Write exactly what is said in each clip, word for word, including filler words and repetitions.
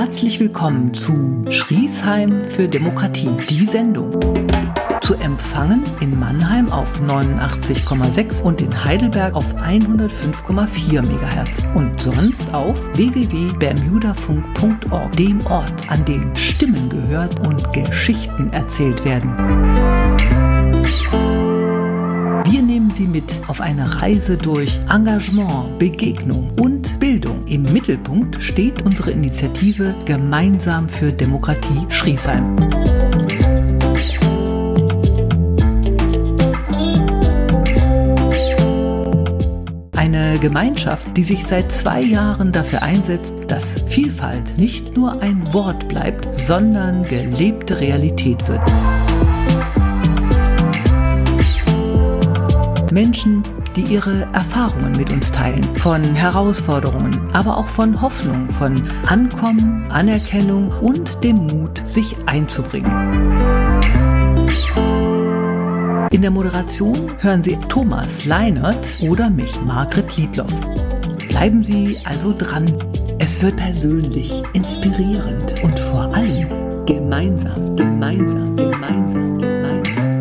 Herzlich willkommen zu Schriesheim für Demokratie, die Sendung. Zu empfangen in Mannheim auf neunundachtzig Komma sechs und in Heidelberg auf hundertfünf Komma vier Megahertz und sonst auf w w w punkt bermudafunk punkt org, dem Ort, an dem Stimmen gehört und Geschichten erzählt werden. Wir nehmen Sie mit auf eine Reise durch Engagement, Begegnung und Bildung. Im Mittelpunkt steht unsere Initiative Gemeinsam für Demokratie Schriesheim. Eine Gemeinschaft, die sich seit zwei Jahren dafür einsetzt, dass Vielfalt nicht nur ein Wort bleibt, sondern gelebte Realität wird. Menschen, die ihre Erfahrungen mit uns teilen, von Herausforderungen, aber auch von Hoffnung, von Ankommen, Anerkennung und dem Mut, sich einzubringen. In der Moderation hören Sie Thomas Leinert oder mich, Margret Liedloff. Bleiben Sie also dran. Es wird persönlich, inspirierend und vor allem gemeinsam, gemeinsam, gemeinsam, gemeinsam.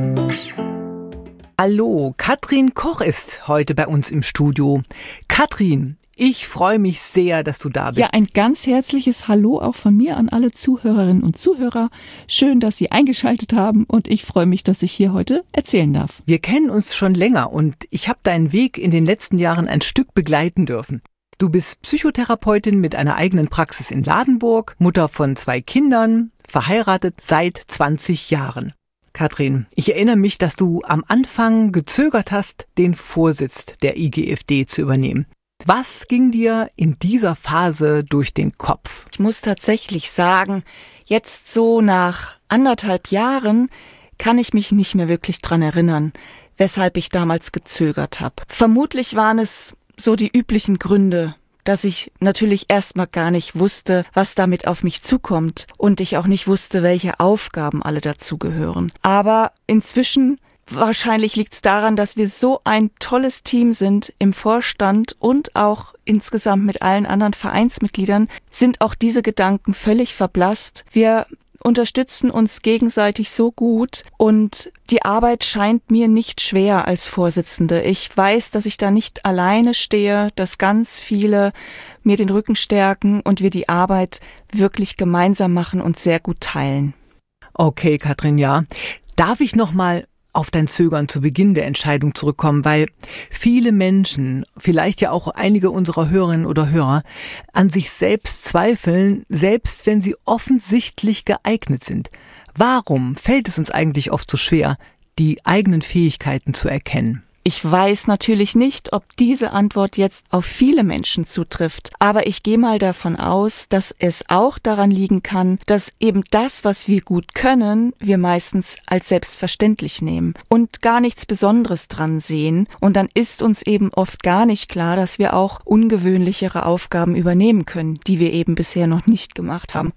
Hallo, Katrin Koch ist heute bei uns im Studio. Katrin, ich freue mich sehr, dass du da bist. Ja, ein ganz herzliches Hallo auch von mir an alle Zuhörerinnen und Zuhörer. Schön, dass Sie eingeschaltet haben und ich freue mich, dass ich hier heute erzählen darf. Wir kennen uns schon länger und ich habe deinen Weg in den letzten Jahren ein Stück begleiten dürfen. Du bist Psychotherapeutin mit einer eigenen Praxis in Ladenburg, Mutter von zwei Kindern, verheiratet seit zwanzig Jahren. Katrin, ich erinnere mich, dass du am Anfang gezögert hast, den Vorsitz der I G F D zu übernehmen. Was ging dir in dieser Phase durch den Kopf? Ich muss tatsächlich sagen, jetzt so nach anderthalb Jahren kann ich mich nicht mehr wirklich dran erinnern, weshalb ich damals gezögert habe. Vermutlich waren es so die üblichen Gründe, dass ich natürlich erstmal gar nicht wusste, was damit auf mich zukommt und ich auch nicht wusste, welche Aufgaben alle dazugehören. Aber inzwischen, wahrscheinlich liegt es daran, dass wir so ein tolles Team sind im Vorstand und auch insgesamt mit allen anderen Vereinsmitgliedern, sind auch diese Gedanken völlig verblasst. Wir unterstützen uns gegenseitig so gut und die Arbeit scheint mir nicht schwer als Vorsitzende. Ich weiß, dass ich da nicht alleine stehe, dass ganz viele mir den Rücken stärken und wir die Arbeit wirklich gemeinsam machen und sehr gut teilen. Okay, Katrin, ja. Darf ich noch mal auf dein Zögern zu Beginn der Entscheidung zurückkommen, weil viele Menschen, vielleicht ja auch einige unserer Hörerinnen oder Hörer, an sich selbst zweifeln, selbst wenn sie offensichtlich geeignet sind. Warum fällt es uns eigentlich oft so schwer, die eigenen Fähigkeiten zu erkennen? Ich weiß natürlich nicht, ob diese Antwort jetzt auf viele Menschen zutrifft, aber ich gehe mal davon aus, dass es auch daran liegen kann, dass eben das, was wir gut können, wir meistens als selbstverständlich nehmen und gar nichts Besonderes dran sehen. Und dann ist uns eben oft gar nicht klar, dass wir auch ungewöhnlichere Aufgaben übernehmen können, die wir eben bisher noch nicht gemacht haben.